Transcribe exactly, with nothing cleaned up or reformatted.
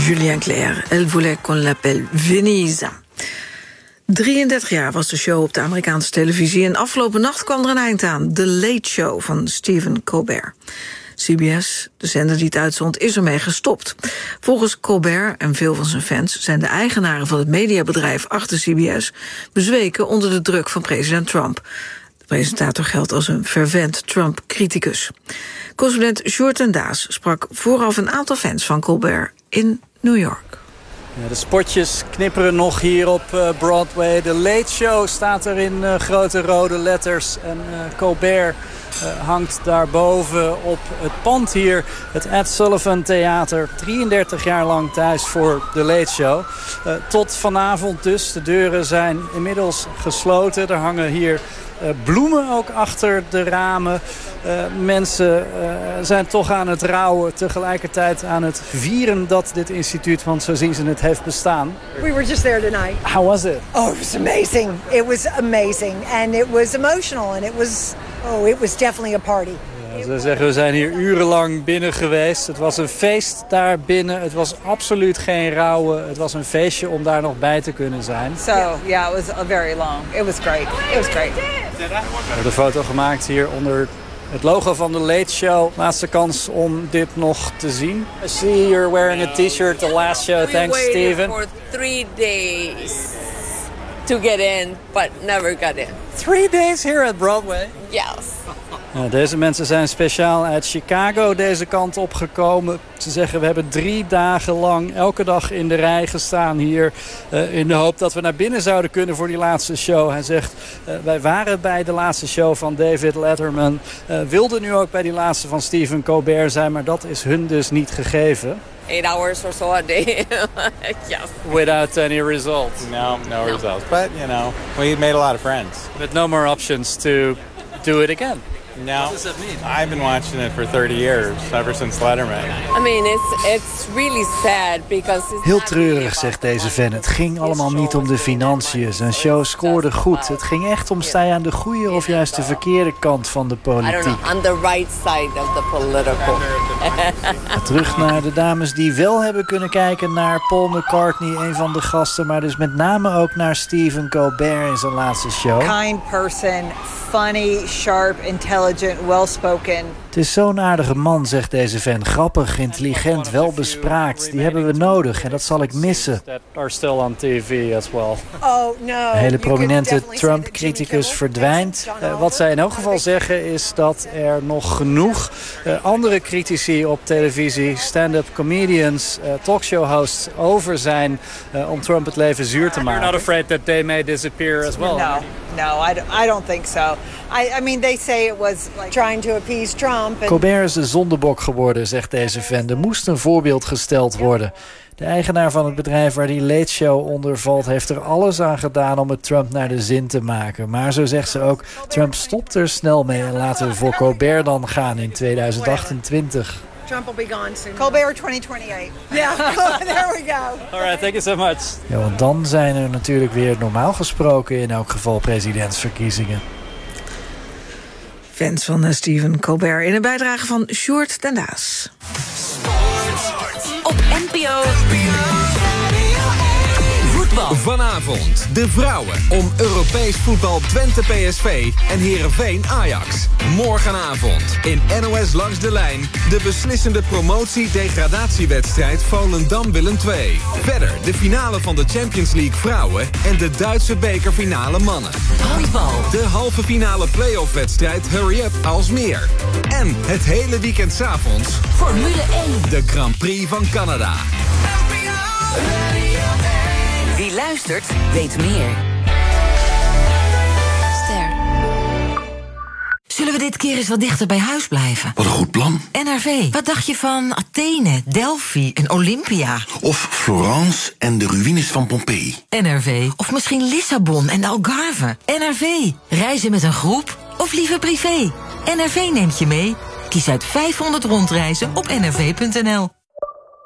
Julien Clerc. Elle voulait qu'on l'appelle Venise. drieëndertig jaar was de show op de Amerikaanse televisie en afgelopen nacht kwam er een eind aan. The Late Show van Stephen Colbert. C B S, de zender die het uitzond, is ermee gestopt. Volgens Colbert en veel van zijn fans zijn de eigenaren van het mediabedrijf achter C B S bezweken onder de druk van president Trump. De presentator geldt als een fervent Trump-criticus. Correspondent Sjoerd ten Daas sprak vooraf een aantal fans van Colbert in New York. Ja, de spotjes knipperen nog hier op uh, Broadway. De Late Show staat er in uh, grote rode letters. En uh, Colbert uh, hangt daarboven op het pand hier. Het Ed Sullivan Theater. drieëndertig jaar lang thuis voor de Late Show. Uh, tot vanavond dus. De deuren zijn inmiddels gesloten. Er hangen hier Uh, bloemen ook achter de ramen. Uh, mensen uh, zijn toch aan het rouwen. Tegelijkertijd aan het vieren dat dit instituut, want zo zien ze het, heeft bestaan. We were just there tonight. How was it? Oh, it was amazing. It was amazing. And it was emotional. And it was, oh, it was definitely a party. Ja, ze zeggen, we zijn hier urenlang binnen geweest. Het was een feest daar binnen. Het was absoluut geen rouwen. Het was een feestje om daar nog bij te kunnen zijn. So, yeah, it was a very long. It was great. It was great. We hebben de foto gemaakt hier onder het logo van de Late Show. Laatste kans om dit nog te zien. I see you're wearing a t-shirt, the last show. Thanks, Steven. We waited for three days to get in, but never got in. Three days here at Broadway? Yes. Ja, deze mensen zijn speciaal uit Chicago deze kant opgekomen. Ze zeggen, we hebben drie dagen lang elke dag in de rij gestaan hier. Uh, in de hoop dat we naar binnen zouden kunnen voor die laatste show. Hij zegt, uh, wij waren bij de laatste show van David Letterman. Uh, wilden nu ook bij die laatste van Stephen Colbert zijn. Maar dat is hun dus niet gegeven. Eight hours or so a day. Yes. Without any result. No, no, no results. But, you know, we made a lot of friends. But no more options to do it again. No, what does that mean? I've been watching it for thirty years, ever since Letterman. I mean, it's it's really sad because it's Heel treurig, zegt deze fan. Het ging allemaal niet om de financiën. Zijn show scoorde goed. Het ging echt om, sta je aan de goede of juist de verkeerde kant van de I don't politiek. know, on the right side of the political. Terug naar de dames die wel hebben kunnen kijken naar Paul McCartney, een van de gasten. Maar dus met name ook naar Stephen Colbert in zijn laatste show. Kind person, funny, sharp, intelligent, well-spoken. Het is zo'n aardige man, zegt deze fan. Grappig, intelligent, welbespraakt. Die hebben we nodig en dat zal ik missen. That are still on T V as well. Oh, no. Een hele prominente Trump-criticus verdwijnt. Uh, wat zij in elk geval zeggen is dat er nog genoeg uh, andere critici op televisie, stand-up comedians, uh, talkshow-hosts over zijn uh, om Trump het leven zuur te maken. You're not afraid that they may disappear as well? No, no, I don't, I don't think so. I, I mean, they say it was like Trying to appease Trump. And Colbert is de zondebok geworden, zegt deze fan. Er moest een voorbeeld gesteld worden. De eigenaar van het bedrijf waar die Late Show onder valt heeft er alles aan gedaan om het Trump naar de zin te maken. Maar zo zegt ze ook, Trump stopt er snel mee en laten we voor Colbert dan gaan in tweeduizend achtentwintig. Trump will be gone soon. Colbert twenty twenty-eight. Yeah, there we go. All right, thank you so much. Ja, want dan zijn er natuurlijk weer normaal gesproken in elk geval presidentsverkiezingen. Fans van uh, Stephen Colbert in een bijdrage van Sjoerd ten Daas. Op N P O Voetbal. Vanavond de vrouwen om Europees voetbal Twente P S V en Heerenveen Ajax. Morgenavond in N O S Langs de Lijn de beslissende promotie-degradatiewedstrijd Volendam-Willem twee. Verder de finale van de Champions League vrouwen en de Duitse bekerfinale mannen. Handbal. De halve finale play-off-wedstrijd Hurry Up Alsmeer. En het hele weekend 's avonds Formule één. de Grand Prix van Canada. Wie luistert, weet meer. Ster. Zullen we dit keer eens wat dichter bij huis blijven? Wat een goed plan. N R V. Wat dacht je van Athene, Delphi en Olympia? Of Florence en de ruïnes van Pompeii. N R V. Of misschien Lissabon en de Algarve. N R V. Reizen met een groep of liever privé? N R V neemt je mee. Kies uit vijfhonderd rondreizen op n r v punt n l.